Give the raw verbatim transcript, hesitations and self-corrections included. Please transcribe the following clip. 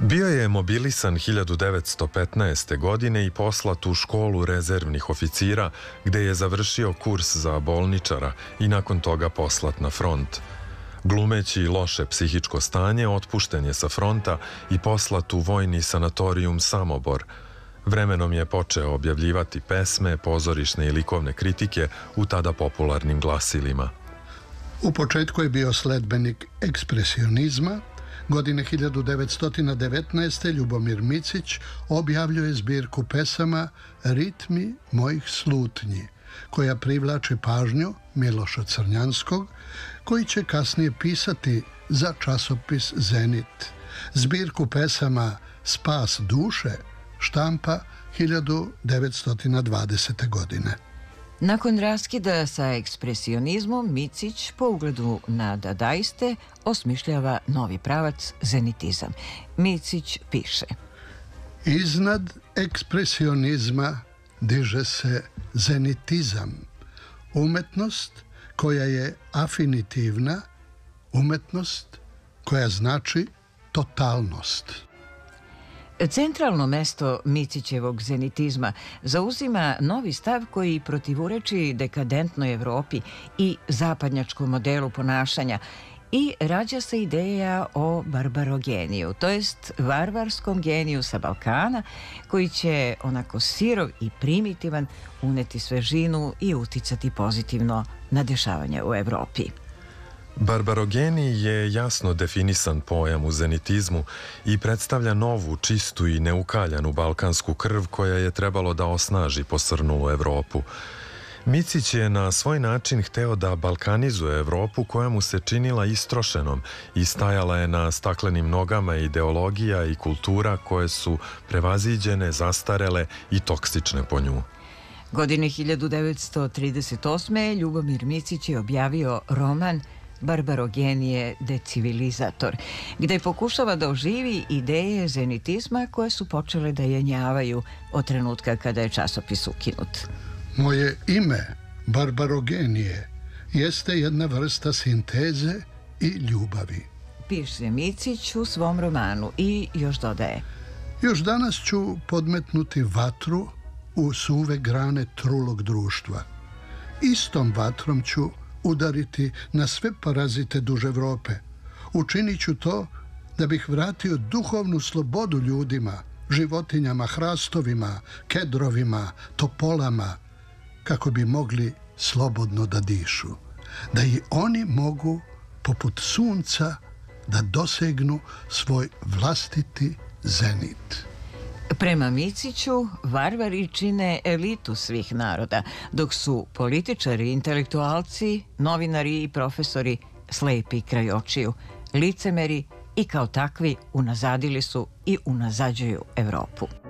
Bio je mobilisan hiljadu devetsto petnaeste. godine i poslat u školu rezervnih oficira, gde je završio kurs za bolničara i nakon toga poslat na front. Glumeći loše psihičko stanje, otpušten je sa fronta i poslat u vojni sanatorijum Samobor. Vremenom je počeo objavljivati pesme, pozorišne i likovne kritike u tada popularnim glasilima. U početku je bio sledbenik ekspresionizma. Godine hiljadu devetsto devetnaeste. Ljubomir Micić objavljuje zbirku pesama Ritmi mojih slutnji, koja privlači pažnju Miloša Crnjanskog, koji će kasnije pisati za časopis Zenit. Zbirku pesama Spas duše štampa hiljadu devetsto dvadesete. godine. Nakon raskida sa ekspresionizmom, Micić, po ugledu na dadaiste, osmišljava novi pravac zenitizam. Micić piše: Iznad ekspresionizma diže se zenitizam, umetnost koja je afinitivna, umetnost koja znači totalnost. Centralno mesto Micićevog zenitizma zauzima novi stav koji protivureči dekadentnoj Evropi i zapadnjačkom modelu ponašanja i rađa se ideja o barbarogeniju, to jest varvarskom geniju sa Balkana, koji će, onako sirov i primitivan, uneti svežinu i uticati pozitivno na dešavanje u Evropi. Barbarogeni je jasno definisan pojam u zenitizmu i predstavlja novu, čistu i neukaljanu balkansku krv koja je trebalo da osnaži posrnulu Evropu. Micić je na svoj način hteo da balkanizuje Evropu koja mu se činila istrošenom i stajala je na staklenim nogama ideologija i kultura koje su prevaziđene, zastarele i toksične po nju. Godine hiljadu devetsto trideset osme. Ljubomir Micić je objavio roman Barbarogenije decivilizator, gde pokušava da oživi ideje zenitizma koje su počele da jenjavaju od trenutka kada je časopis ukinut. Moje ime, Barbarogenije, jeste jedna vrsta sinteze i ljubavi, piše Micić u svom romanu i još dodaje: Još danas ću podmetnuti vatru u suve grane trulog društva. Istom vatrom ću udariti na sve parazite duž Evrope. Učinit ću to da bih vratio duhovnu slobodu ljudima, životinjama, hrastovima, kedrovima, topolama, kako bi mogli slobodno da dišu, da i oni mogu, poput sunca, da dosegnu svoj vlastiti zenit. Prema Miciću, varvari čine elitu svih naroda, dok su političari, intelektualci, novinari i profesori slepi kraj očiju, licemeri i kao takvi unazadili su i unazađuju Evropu.